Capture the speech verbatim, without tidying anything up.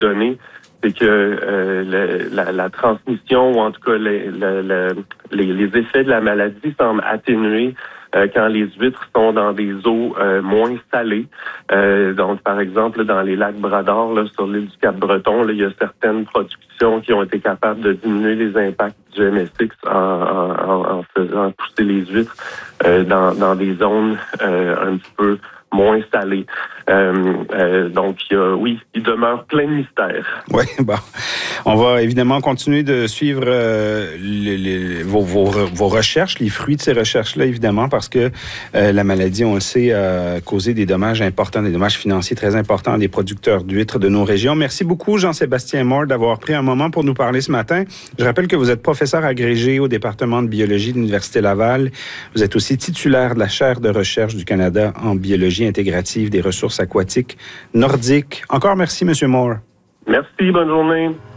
donné, c'est que euh, le, la, la transmission, ou en tout cas les, le, le, les, les effets de la maladie semblent atténués euh, quand les huîtres sont dans des eaux euh, moins salées. Euh, donc, par exemple, dans les lacs Bras-d'Or, là, sur l'île du Cap-Breton, là, il y a certaines productions qui ont été capables de diminuer les impacts du M S X en, en, en faisant pousser les huîtres euh, dans, dans des zones euh, un petit peu moins salées. Euh, euh, donc, euh, oui, il demeure plein de mystères. Oui, bon. On va évidemment continuer de suivre euh, les, les, vos, vos, vos recherches, les fruits de ces recherches-là, évidemment, parce que euh, la maladie, on le sait, a causé des dommages importants, des dommages financiers très importants à des producteurs d'huîtres de nos régions. Merci beaucoup, Jean-Sébastien Moore, d'avoir pris un moment pour nous parler ce matin. Je rappelle que vous êtes professeur agrégé au département de biologie de l'Université Laval. Vous êtes aussi titulaire de la chaire de recherche du Canada en biologie intégrative des ressources aquatiques nordiques. Encore merci, M. Moore. Merci, bonne journée.